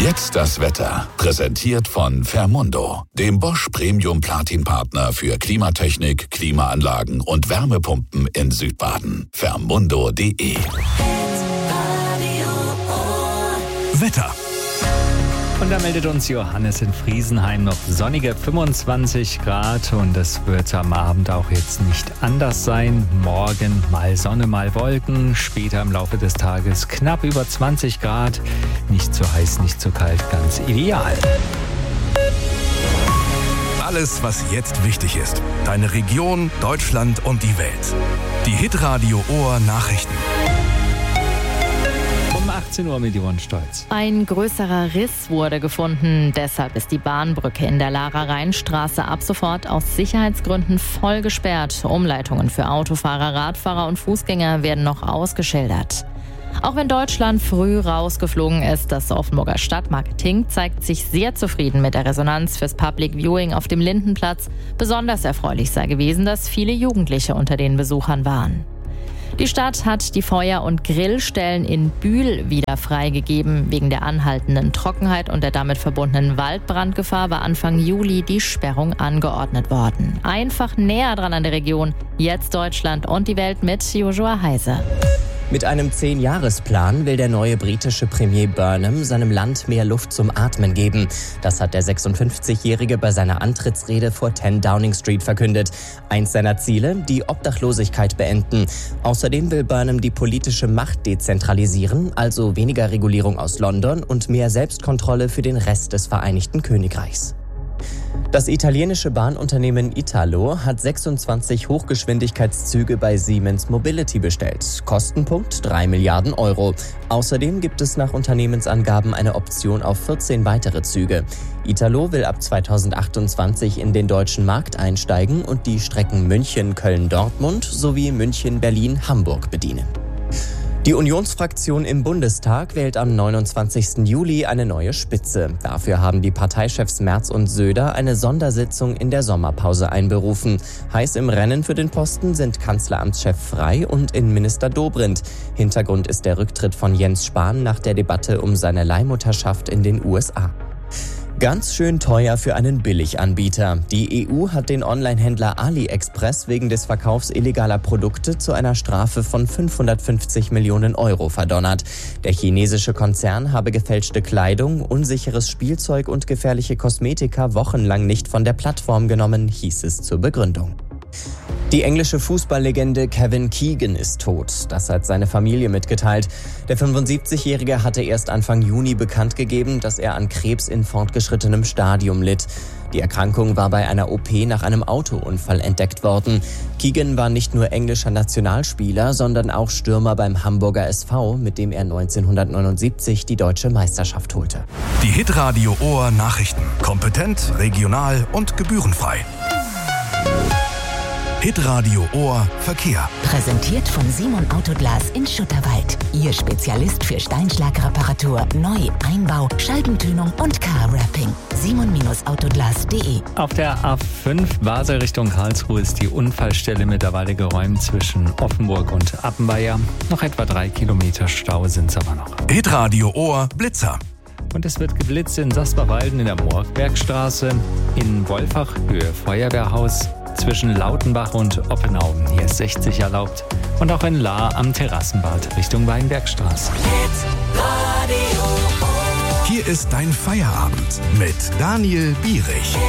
Jetzt das Wetter. Präsentiert von Fermundo, dem Bosch Premium Platin Partner für Klimatechnik, Klimaanlagen und Wärmepumpen in Südbaden. Fermundo.de. Wetter. Und da meldet uns Johannes in Friesenheim noch sonnige 25 Grad und es wird am Abend auch jetzt nicht anders sein. Morgen mal Sonne, mal Wolken, später im Laufe des Tages knapp über 20 Grad. Nicht zu heiß, nicht zu kalt, ganz ideal. Alles, was jetzt wichtig ist. Deine Region, Deutschland und die Welt. Die Hitradio Ohr Nachrichten. Um 18 Uhr mit Yvonne Stolz. Ein größerer Riss wurde gefunden. Deshalb ist die Bahnbrücke in der Lara-Rhein-Straße ab sofort aus Sicherheitsgründen voll gesperrt. Umleitungen für Autofahrer, Radfahrer und Fußgänger werden noch ausgeschildert. Auch wenn Deutschland früh rausgeflogen ist, das Offenburger Stadtmarketing zeigt sich sehr zufrieden mit der Resonanz fürs Public Viewing auf dem Lindenplatz. Besonders erfreulich sei gewesen, dass viele Jugendliche unter den Besuchern waren. Die Stadt hat die Feuer- und Grillstellen in Bühl wieder freigegeben. Wegen der anhaltenden Trockenheit und der damit verbundenen Waldbrandgefahr war Anfang Juli die Sperrung angeordnet worden. Einfach näher dran an der Region. Jetzt Deutschland und die Welt mit Joshua Heise. Mit einem 10-Jahres-Plan will der neue britische Premier Burnham seinem Land mehr Luft zum Atmen geben. Das hat der 56-Jährige bei seiner Antrittsrede vor 10 Downing Street verkündet. Eins seiner Ziele, die Obdachlosigkeit beenden. Außerdem will Burnham die politische Macht dezentralisieren, also weniger Regulierung aus London und mehr Selbstkontrolle für den Rest des Vereinigten Königreichs. Das italienische Bahnunternehmen Italo hat 26 Hochgeschwindigkeitszüge bei Siemens Mobility bestellt. Kostenpunkt 3 Milliarden Euro. Außerdem gibt es nach Unternehmensangaben eine Option auf 14 weitere Züge. Italo will ab 2028 in den deutschen Markt einsteigen und die Strecken München, Köln, Dortmund sowie München, Berlin, Hamburg bedienen. Die Unionsfraktion im Bundestag wählt am 29. Juli eine neue Spitze. Dafür haben die Parteichefs Merz und Söder eine Sondersitzung in der Sommerpause einberufen. Heiß im Rennen für den Posten sind Kanzleramtschef Frey und Innenminister Dobrindt. Hintergrund ist der Rücktritt von Jens Spahn nach der Debatte um seine Leihmutterschaft in den USA. Ganz schön teuer für einen Billiganbieter. Die EU hat den Online-Händler AliExpress wegen des Verkaufs illegaler Produkte zu einer Strafe von 550 Millionen Euro verdonnert. Der chinesische Konzern habe gefälschte Kleidung, unsicheres Spielzeug und gefährliche Kosmetika wochenlang nicht von der Plattform genommen, hieß es zur Begründung. Die englische Fußballlegende Kevin Keegan ist tot. Das hat seine Familie mitgeteilt. Der 75-Jährige hatte erst Anfang Juni bekannt gegeben, dass er an Krebs in fortgeschrittenem Stadium litt. Die Erkrankung war bei einer OP nach einem Autounfall entdeckt worden. Keegan war nicht nur englischer Nationalspieler, sondern auch Stürmer beim Hamburger SV, mit dem er 1979 die deutsche Meisterschaft holte. Die Hitradio Ohr Nachrichten. Kompetent, regional und gebührenfrei. Hitradio Ohr Verkehr. Präsentiert von Simon Autoglas in Schutterwald. Ihr Spezialist für Steinschlagreparatur, Neu-, Einbau, Scheibentönung und Car-Wrapping. simon-autoglas.de. Auf der A5 Basel Richtung Karlsruhe ist die Unfallstelle mittlerweile geräumt zwischen Offenburg und Appenweier. Noch etwa 3 Kilometer Stau sind es aber noch. Hitradio Ohr Blitzer. Und es wird geblitzt in Sasperwalden in der Moorbergstraße, in Wolfach Höhe Feuerwehrhaus, zwischen Lautenbach und Oppenau. Hier ist 60 erlaubt. Und auch in Lahr am Terrassenbad Richtung Weinbergstraße. Hier ist dein Feierabend mit Daniel Bierich.